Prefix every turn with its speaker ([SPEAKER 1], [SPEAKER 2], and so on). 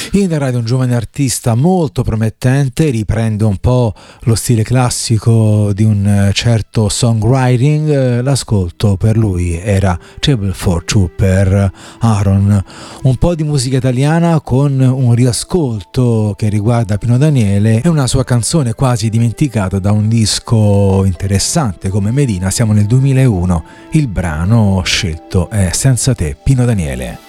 [SPEAKER 1] In radio un giovane artista molto promettente, riprende un po' lo stile classico di un certo songwriting. L'ascolto per lui era Table for Two per Aaron, un po' di musica italiana con un riascolto che riguarda Pino Daniele e una sua canzone quasi dimenticata da un disco interessante come Medina. Siamo nel 2001, il brano scelto è Senza te, Pino Daniele.